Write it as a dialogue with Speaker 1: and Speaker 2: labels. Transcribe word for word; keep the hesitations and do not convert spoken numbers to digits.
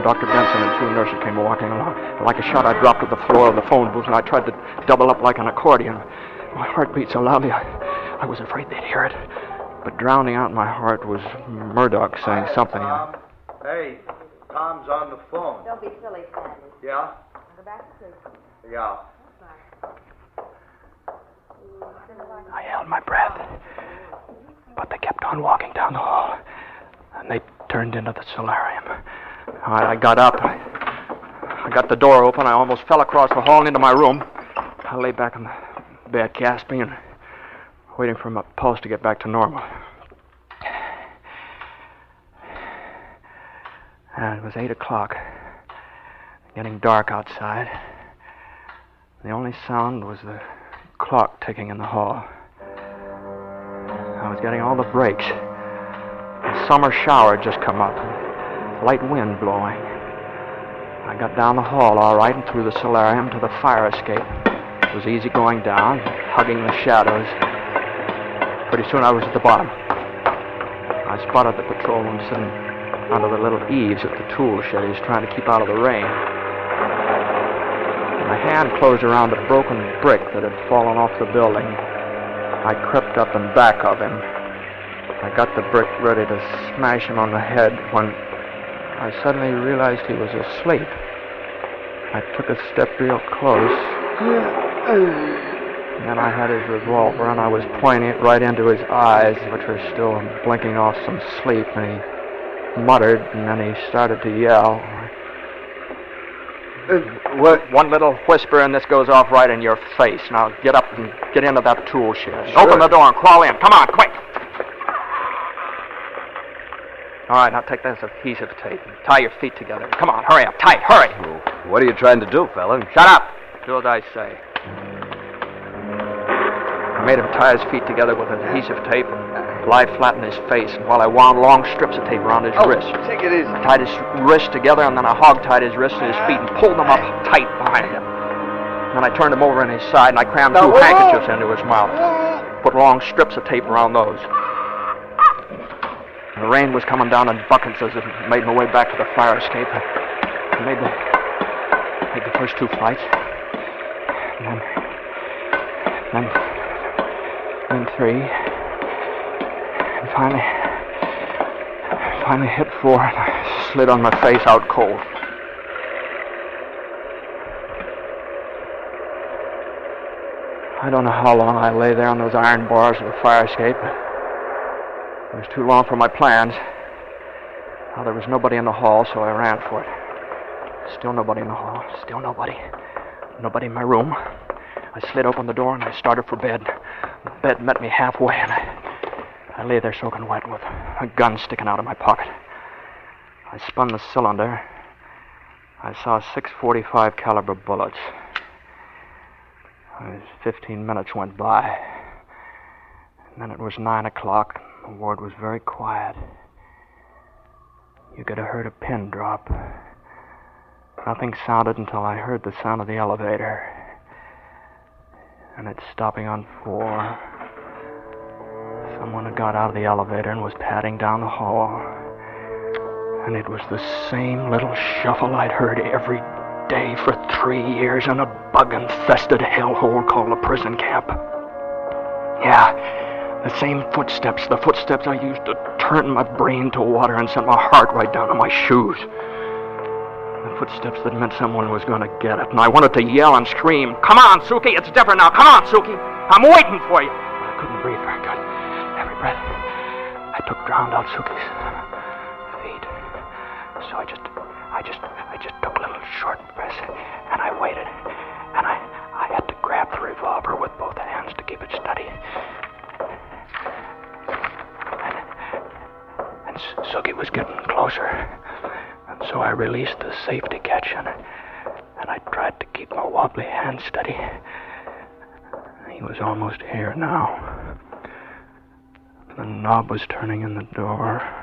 Speaker 1: and Doctor Benson and two nurses came walking along. Like a shot, I dropped to the floor of the phone booth, and I tried to double up like an accordion. My heart beat so loudly, I, I was afraid they'd hear it. But drowning out my heart was Murdoch saying
Speaker 2: Hi,
Speaker 1: something.
Speaker 2: Tom. Hey, Tom's on the phone.
Speaker 3: Don't be silly, Sandy.
Speaker 2: Yeah?
Speaker 3: Go back to sleep.
Speaker 2: Yeah.
Speaker 1: I held my breath, but they kept on walking down the hall, and they turned into the solarium. I, I got up. I, I got the door open. I almost fell across the hall and into my room. I lay back in the bed, gasping and waiting for my pulse to get back to normal. And it was eight o'clock, getting dark outside. The only sound was the clock ticking in the hall. I was getting all the breaks. A summer shower had just come up, light wind blowing. I got down the hall all right and through the solarium to the fire escape. It was easy going down, hugging the shadows. Pretty soon I was at the bottom. I spotted the patrolman sitting under the little eaves at the tool shed. He was trying to keep out of the rain. My hand closed around a broken brick that had fallen off the building. I crept up in back of him. I got the brick ready to smash him on the head when I suddenly realized he was asleep. I took a step real close. And then I had his revolver, and I was pointing it right into his eyes, which were still blinking off some sleep, and he muttered, and then he started to yell. Uh, what? One little whisper, and this goes off right in your face. Now get up and get into that tool shed. Sure. Open the door and crawl in. Come on, quick. All right, now take this adhesive tape and tie your feet together. Come on, hurry up. Tight, hurry.
Speaker 4: Well, what are you trying to do, fella?
Speaker 1: Shut up. Do as I say. I made him tie his feet together with adhesive tape and lie flat in his face, and while I wound long strips of tape around his
Speaker 4: oh,
Speaker 1: wrist.
Speaker 4: Take it easy.
Speaker 1: I tied his wrist together, and then I hog-tied his wrists and his feet and pulled them up tight behind him. Then I turned him over on his side, and I crammed two handkerchiefs into his mouth. Put long strips of tape around those. The rain was coming down in buckets as I made my way back to the fire escape. I made the, made the first two flights. And then, then, then three. And finally, finally hit four, and I slid on my face out cold. I don't know how long I lay there on those iron bars of the fire escape. It was too long for my plans. Now, there was nobody in the hall, so I ran for it. Still nobody in the hall. Still nobody. Nobody in my room. I slid open the door and I started for bed. The bed met me halfway, and I, I lay there soaking wet with a gun sticking out of my pocket. I spun the cylinder. I saw six forty-five caliber bullets. Fifteen minutes went by. And then it was nine o'clock. The ward was very quiet. You could have heard a pin drop. Nothing sounded until I heard the sound of the elevator. And it's stopping on four. Someone had got out of the elevator and was padding down the hall. And it was the same little shuffle I'd heard every day for three years in a bug-infested hellhole called a prison camp. Yeah, the same footsteps, the footsteps I used to turn my brain to water and send my heart right down to my shoes. The footsteps that meant someone was going to get it, and I wanted to yell and scream, "Come on, Suki, it's different now. Come on, Suki, I'm waiting for you." But I couldn't breathe very good. Every breath I took drowned out Suki's feet. So I just, I just, I just took little short breaths, and I waited, and I, I had to grab the revolver with both hands to keep it steady. And, and Suki was getting closer. And so I released the safety catch, and, and I tried to keep my wobbly hand steady. He was almost here now. The knob was turning in the door.